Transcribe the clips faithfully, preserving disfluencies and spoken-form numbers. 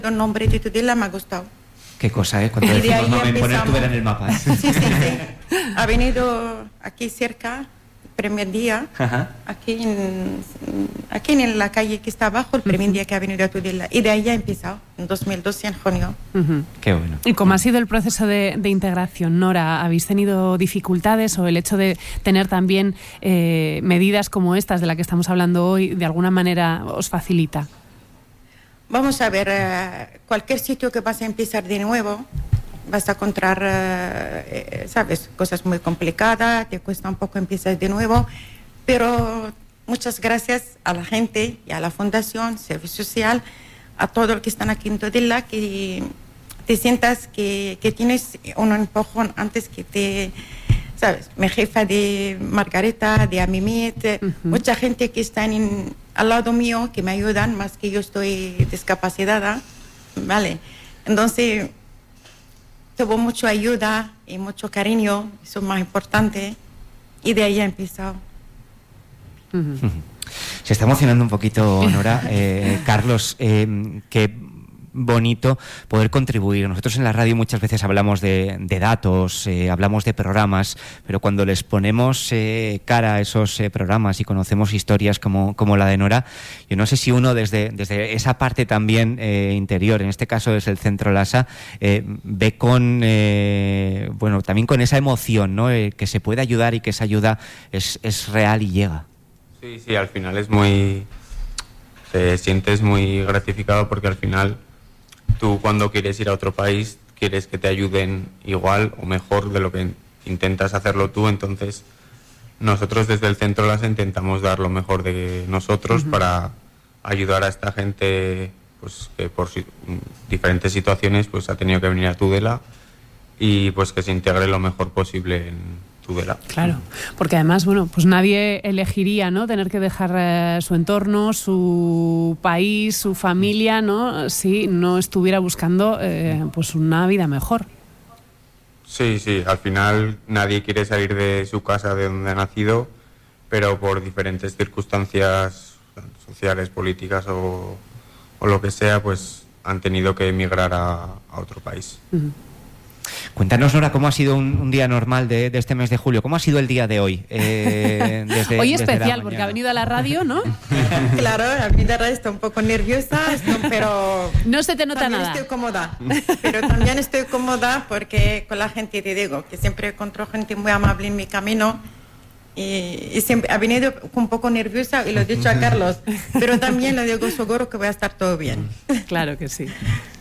el nombre de Tudela me ha gustado. Qué cosa, ¿eh? Cuando Y de decimos ahí no, poner Tudela en el mapa. ¿eh? Sí, sí, sí. Ha venido aquí cerca, el primer día, Ajá. aquí en, aquí en la calle que está abajo, el primer uh-huh. día que ha venido a Tudela. Y de ahí ha empezado, en dos mil doce, en junio. Uh-huh. Qué bueno. ¿Y cómo ha sido el proceso de, de integración, Nora? ¿Habéis tenido dificultades o el hecho de tener también eh, medidas como estas de las que estamos hablando hoy, de alguna manera os facilita? Vamos a ver, uh, cualquier sitio que vas a empezar de nuevo, vas a encontrar, uh, eh, sabes, cosas muy complicadas, te cuesta un poco empezar de nuevo, pero muchas gracias a la gente y a la Fundación, Servicio Social, a todos los que están aquí en Tudela, que te sientas que, que tienes un empujón antes que te... ¿Sabes? Mi jefa de Margareta, de Amimit, uh-huh. mucha gente que está en, al lado mío, que me ayudan, más que yo estoy discapacitada, ¿vale? Entonces, tuvo mucha ayuda y mucho cariño, eso es más importante, y de ahí ha empezado. Uh-huh. Se está emocionando un poquito, Nora. Eh, Carlos, eh, que... bonito poder contribuir. Nosotros en la radio muchas veces hablamos de, de datos, eh, hablamos de programas, pero cuando les ponemos eh, cara a esos eh, programas y conocemos historias como, como la de Nora, yo no sé si uno desde, desde esa parte también eh, interior, en este caso desde el Centro Lasa, eh, ve con, eh, bueno, también con esa emoción, ¿no? Eh, que se puede ayudar y que esa ayuda es, es real y llega. Sí, sí, al final es muy... te sientes muy gratificado porque al final tú cuando quieres ir a otro país quieres que te ayuden igual o mejor de lo que intentas hacerlo tú, entonces nosotros desde el Centro Lasa intentamos dar lo mejor de nosotros uh-huh. para ayudar a esta gente pues que por si, diferentes situaciones pues ha tenido que venir a Tudela y pues que se integre lo mejor posible en Tudela. Claro, porque además, bueno, pues nadie elegiría, ¿no?, tener que dejar eh, su entorno, su país, su familia, ¿no?, si no estuviera buscando eh, pues una vida mejor. Sí, sí, al final nadie quiere salir de su casa de donde ha nacido, pero por diferentes circunstancias sociales, políticas o, o lo que sea, pues han tenido que emigrar a, a otro país. Uh-huh. Cuéntanos, Nora, cómo ha sido un, un día normal de, de este mes de julio. ¿Cómo ha sido el día de hoy? Eh, desde, hoy desde especial, porque ha venido a la radio, ¿no? Claro, a mí la radio está un poco nerviosa, pero... No se te nota también nada. Estoy cómoda, pero también estoy cómoda porque con la gente, te digo, que siempre encuentro gente muy amable en mi camino y, y siempre ha venido un poco nerviosa y lo he dicho a Carlos, pero también le digo seguro que voy a estar todo bien. Claro que sí.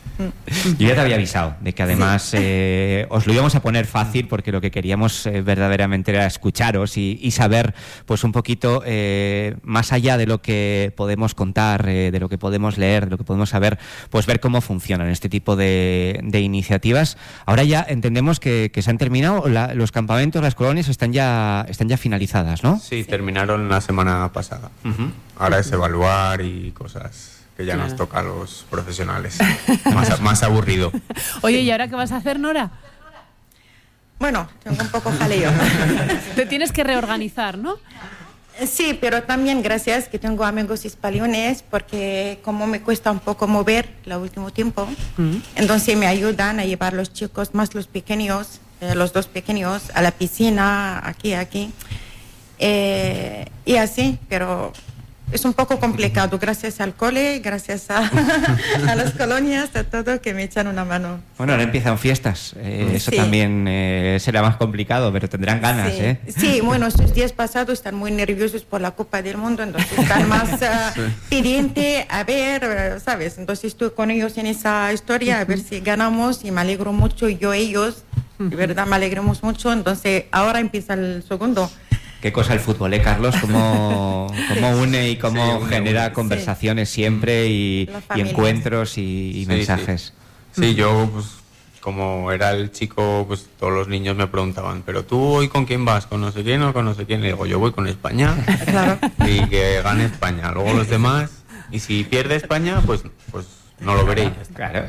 Yo ya te había avisado de que además sí. eh, os lo íbamos a poner fácil porque lo que queríamos eh, verdaderamente era escucharos y, y saber pues un poquito eh, más allá de lo que podemos contar, eh, de lo que podemos leer, de lo que podemos saber, pues ver cómo funcionan este tipo de, de iniciativas. Ahora ya entendemos que, que se han terminado, la, los campamentos, las colonias están ya, están ya finalizadas, ¿no? Sí, sí, terminaron la semana pasada. Uh-huh. Ahora es evaluar y cosas... que ya claro. nos toca a los profesionales. más, más aburrido. Oye, ¿y ahora qué vas a hacer, Nora? Bueno, tengo un poco jaleo. Te tienes que reorganizar, ¿no? Sí, pero también gracias que tengo amigos españoles porque como me cuesta un poco mover el último tiempo, uh-huh. entonces me ayudan a llevar los chicos, más los pequeños, eh, los dos pequeños, a la piscina, aquí, aquí. Eh, y así, pero... es un poco complicado, gracias al cole, gracias a, a las colonias, a todo, que me echan una mano. Bueno, ahora empiezan fiestas, eh, eso sí. también eh, será más complicado, pero tendrán ganas, sí. ¿eh? Sí, bueno, estos días pasados están muy nerviosos por la Copa del Mundo, entonces están más uh, sí. pendientes a ver, ¿sabes? Entonces estoy con ellos en esa historia, a ver si ganamos y me alegro mucho, yo ellos, de verdad me alegramos mucho, entonces ahora empieza el segundo. Qué cosa el fútbol, ¿eh, Carlos? Cómo, cómo une y cómo sí, genera une. conversaciones sí. siempre y, y encuentros y, y sí, mensajes. Sí, sí yo, pues, como era el chico, pues todos los niños me preguntaban, ¿pero tú hoy con quién vas? ¿Con no sé quién o con no sé quién? Le digo, yo voy con España. Claro. Y que gane España. Luego los demás, y si pierde España, pues, pues no lo veréis. Claro.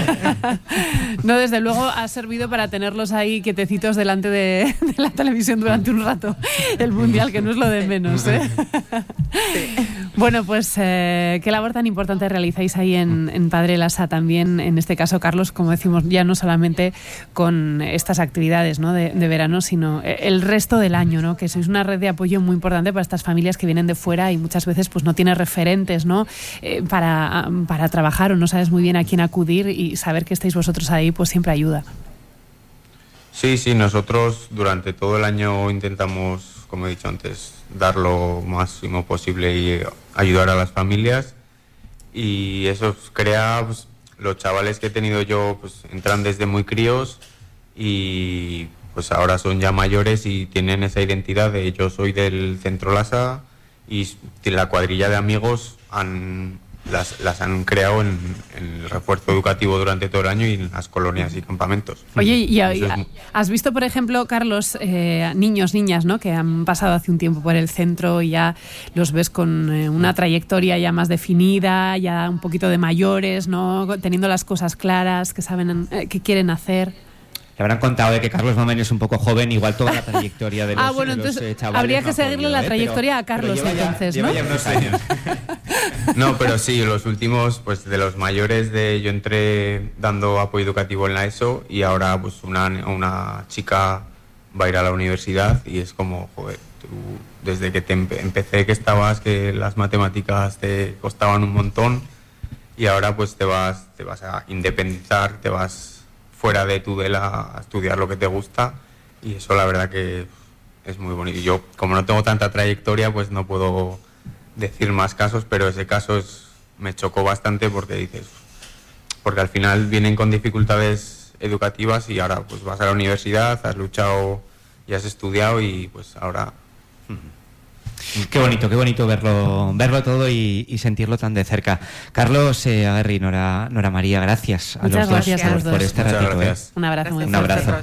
No, desde luego ha servido para tenerlos ahí quietecitos delante de, de la televisión durante un rato, el Mundial, que no es lo de menos, ¿eh? Sí. Bueno, pues eh, qué labor tan importante realizáis ahí en, en Padre Lasa también, en este caso, Carlos, como decimos, ya no solamente con estas actividades, ¿no?, de, de verano, sino el resto del año, ¿no?, que sois una red de apoyo muy importante para estas familias que vienen de fuera y muchas veces pues no tienen referentes, ¿no?, eh, para, para trabajar, o no sabes muy bien a quién acudir, y saber que estáis vosotros ahí pues siempre ayuda. Sí, sí, nosotros durante todo el año intentamos, como he dicho antes, dar lo máximo posible y ayudar a las familias, y eso crea, pues, los chavales que he tenido yo pues entran desde muy críos y pues ahora son ya mayores y tienen esa identidad de yo soy del Centro Lasa, y la cuadrilla de amigos han, las, las han creado en, en el refuerzo educativo durante todo el año y en las colonias y campamentos. Oye, y, y has visto, por ejemplo, Carlos, eh, niños, niñas, ¿no?, que han pasado hace un tiempo por el centro y ya los ves con eh, una trayectoria ya más definida, ya un poquito de mayores, ¿no?, teniendo las cosas claras, que saben eh, qué quieren hacer? Le habrán contado de que Carlos Mamén es un poco joven, igual toda la trayectoria de los, ah, bueno, de los entonces eh, chavales. Habría que no seguirle podido, la ¿eh? trayectoria pero, a Carlos, pero lleva entonces, ya, ¿no? Lleva ya unos años. No, pero sí, los últimos, pues de los mayores, de yo entré dando apoyo educativo en la ESO y ahora pues una, una chica va a ir a la universidad y es como, joder, tú desde que te empe- empecé que estabas, que las matemáticas te costaban un montón y ahora pues te vas, te vas a independizar, te vas fuera de Tudela a estudiar lo que te gusta, y eso la verdad que es muy bonito. Y yo, como no tengo tanta trayectoria, pues no puedo decir más casos, pero ese caso es, me chocó bastante porque dices, porque al final vienen con dificultades educativas y ahora pues vas a la universidad, has luchado y has estudiado y pues ahora... Qué bonito, qué bonito verlo, verlo todo y, y sentirlo tan de cerca. Carlos, eh, Aguerri y Nora, Nora María, gracias a Muchas los gracias dos, a los por, por dos. este Muchas ratito. gracias. ¿eh? Un abrazo muy Un fuerte. abrazo.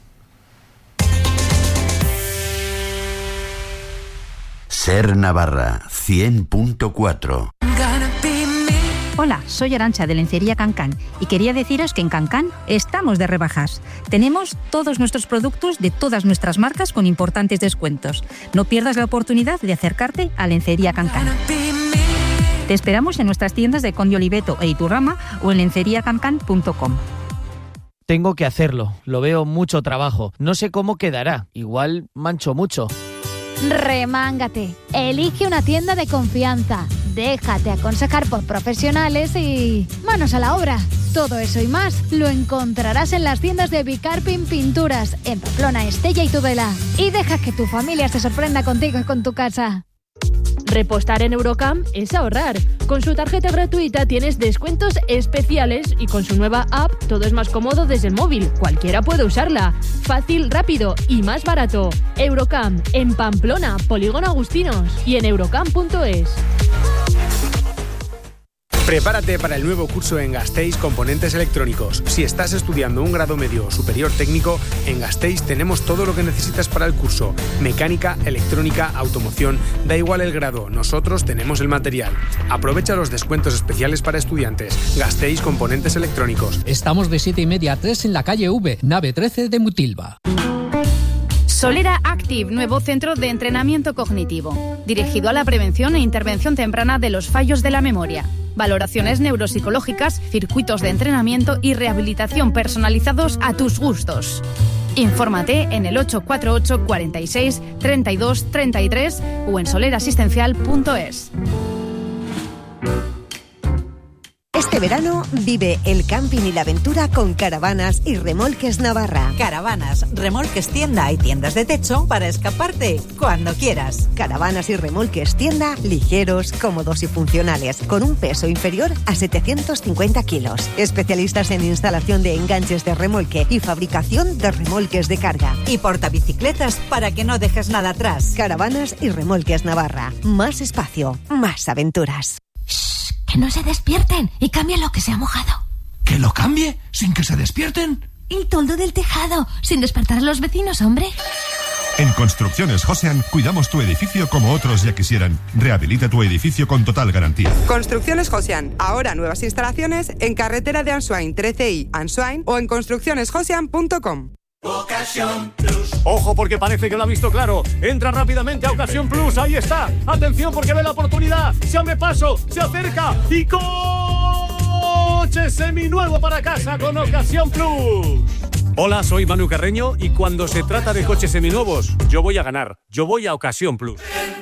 Ser Navarra, cien punto cuatro. Hola, soy Arantxa de Lencería Cancán y quería deciros que en Cancán estamos de rebajas. Tenemos todos nuestros productos de todas nuestras marcas con importantes descuentos. No pierdas la oportunidad de acercarte a Lencería Cancán. Te esperamos en nuestras tiendas de Conde Oliveto e Iturrama o en lencería cancán punto com. Tengo que hacerlo, lo veo mucho trabajo. No sé cómo quedará, igual mancho mucho. Remángate, elige una tienda de confianza, déjate aconsejar por profesionales y manos a la obra. Todo eso y más lo encontrarás en las tiendas de Bicarpin Pinturas, en Pamplona, Estella y Tudela. Y deja que tu familia se sorprenda contigo y con tu casa. Repostar en Eurocamp es ahorrar. Con su tarjeta gratuita tienes descuentos especiales y con su nueva app todo es más cómodo desde el móvil. Cualquiera puede usarla. Fácil, rápido y más barato. Eurocamp en Pamplona, Polígono Agustinos y en eurocamp punto es. Prepárate para el nuevo curso en Gasteiz Componentes Electrónicos. Si estás estudiando un grado medio o superior técnico, en Gasteiz tenemos todo lo que necesitas para el curso. Mecánica, electrónica, automoción, da igual el grado, nosotros tenemos el material. Aprovecha los descuentos especiales para estudiantes. Gasteiz Componentes Electrónicos. Estamos de siete y media a tres en la calle V, nave trece de Mutilva. Solera Active, nuevo centro de entrenamiento cognitivo, dirigido a la prevención e intervención temprana de los fallos de la memoria. Valoraciones neuropsicológicas, circuitos de entrenamiento y rehabilitación personalizados a tus gustos. Infórmate en el ocho cuatro ocho, cuarenta y seis, treinta y dos, treinta y tres o en solerasistencial punto es. Este verano vive el camping y la aventura con Caravanas y Remolques Navarra. Caravanas, Remolques Tienda y tiendas de techo para escaparte cuando quieras. Caravanas y Remolques Tienda, ligeros, cómodos y funcionales, con un peso inferior a setecientos cincuenta kilos. Especialistas en instalación de enganches de remolque y fabricación de remolques de carga. Y portabicicletas para que no dejes nada atrás. Caravanas y Remolques Navarra. Más espacio, más aventuras. Que no se despierten y cambien lo que se ha mojado. ¿Que lo cambie sin que se despierten? El toldo del tejado, sin despertar a los vecinos, hombre. En Construcciones Josean cuidamos tu edificio como otros ya quisieran. Rehabilita tu edificio con total garantía. Construcciones Josean. Ahora nuevas instalaciones en carretera de Ansoain trece i, Ansoain o en construcciones josean punto com. Ocasión Plus. Ojo porque parece que lo ha visto claro. Entra rápidamente a Ocasión Plus. Ahí está. Atención porque ve la oportunidad. Se abre paso, se acerca y coche seminuevo para casa con Ocasión Plus. Hola, soy Manu Carreño y cuando se trata de coches seminuevos, yo voy a ganar. Yo voy a Ocasión Plus.